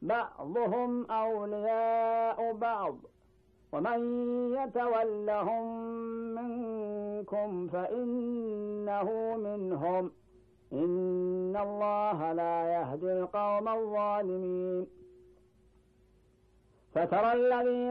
بعضهم أولياء بعض ومن يتولهم منكم فإنه منهم إن الله لا يهدي القوم الظالمين فترى الذين